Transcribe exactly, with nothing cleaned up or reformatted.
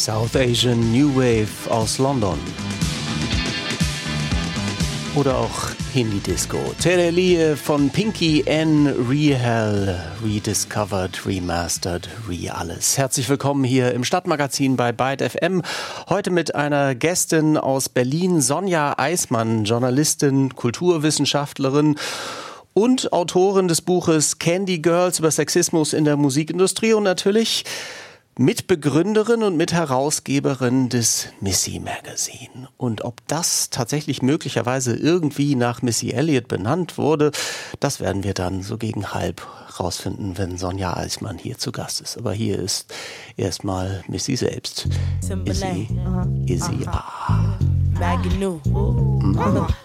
South Asian New Wave aus London. Oder auch Hindi-Disco. Terelie von Pinky N. Rehal, rediscovered, remastered, re-alles. Herzlich willkommen hier im Stadtmagazin bei Byte F M. Heute mit einer Gästin aus Berlin, Sonja Eismann, Journalistin, Kulturwissenschaftlerin und Autorin des Buches Candy Girls über Sexismus in der Musikindustrie und natürlich Mitbegründerin und Mitherausgeberin des Missy Magazine. Und ob das tatsächlich möglicherweise irgendwie nach Missy Elliott benannt wurde, das werden wir dann so gegen halb rausfinden, wenn Sonja Eismann hier zu Gast ist. Aber hier ist erstmal Missy selbst. Izzy, Izzy, ah. Mhm.